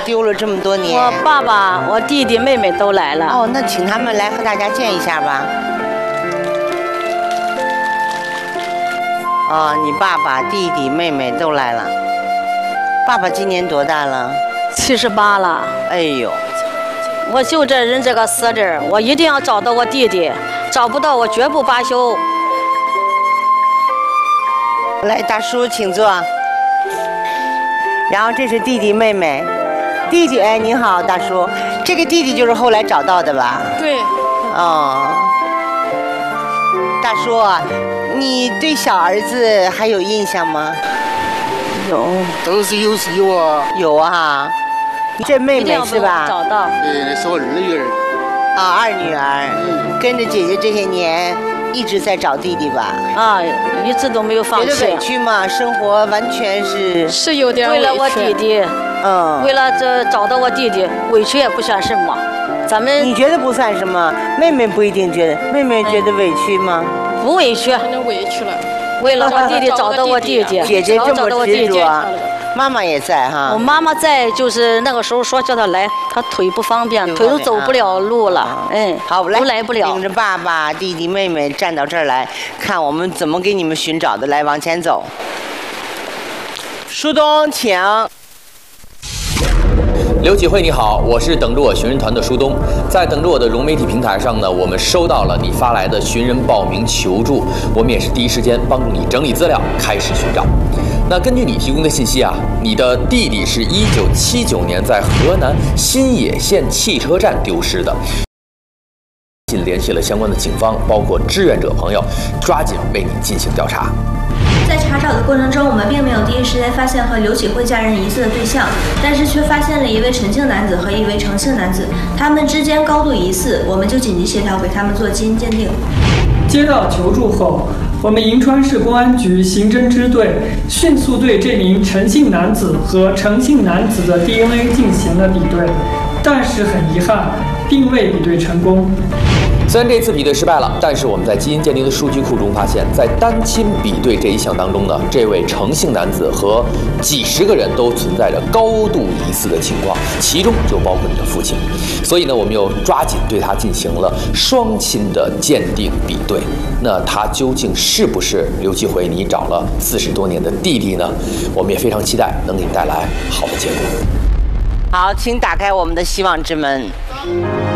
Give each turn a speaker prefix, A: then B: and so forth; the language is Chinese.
A: 丢了这么多年？
B: 我爸爸、我弟弟、妹妹都来了。
A: 哦，那请他们来和大家见一下吧。哦，你爸爸、弟弟、妹妹都来了。爸爸今年多大了
B: ？78了。
A: 哎呦，
B: 我就这人这个死劲儿，我一定要找到我弟弟，找不到我绝不罢休。
A: 来，大叔请坐。然后这是弟弟妹妹，弟弟，哎，你好，大叔，这个弟弟就是后来找到的吧？
B: 对。
A: 哦，大叔，你对小儿子还有印象吗？
B: 有，
C: 都是有啊。
A: 有啊，这妹妹是吧？
B: 找到。
C: 对，那是我二女儿。
A: 啊，二女儿，跟着姐姐这些年一直在找弟弟吧？
B: 啊，一直都没有放弃。
A: 觉得委屈吗？生活完全
B: 是有点委屈。为了我弟弟，为了这找到我弟弟，委屈也不算什么。咱们
A: 你觉得不算什么，妹妹不一定觉得，妹妹觉得委屈吗？
B: 不委屈，
D: 真的委屈了。
B: 为了我弟弟找到我弟弟，
A: 姐姐这么执着，妈妈也在哈。
B: 我妈妈在，就是那个时候说叫她来，她腿不方便，腿都走不了路了，
A: 好，
B: 都来不了。
A: 领着爸爸、弟弟、妹妹站到这儿来，看我们怎么给你们寻找的，来往前走。书东，请。
E: 刘启慧你好，我是等着我寻人团的书东，在等着我的融媒体平台上呢，我们收到了你发来的寻人报名求助，我们也是第一时间帮助你整理资料，开始寻找。那根据你提供的信息啊，你的弟弟是1979年在河南新野县汽车站丢失的。联系了相关的警方，包括志愿者朋友，抓紧为你进行调查。
F: 在查找的过程中，我们并没有第一时间发现和刘启慧家人疑似的对象，但是却发现了一位陈姓男子和一位程姓男子，他们之间高度疑似，我们就紧急协调给他们做基因鉴定。
G: 接到求助后，我们银川市公安局刑侦支队迅速对这名陈姓男子和程姓男子的 DNA 进行了比对，但是很遗憾，并未比对成功。
E: 虽然这次比对失败了，但是我们在基因鉴定的数据库中发现，在单亲比对这一项当中呢，这位程姓男子和几十个人都存在着高度疑似的情况，其中就包括你的父亲。所以呢，我们又抓紧对他进行了双亲的鉴定比对。那他究竟是不是刘启慧你找了40多年的弟弟呢？我们也非常期待能给你带来好的结果。
A: 好，请打开我们的希望之门。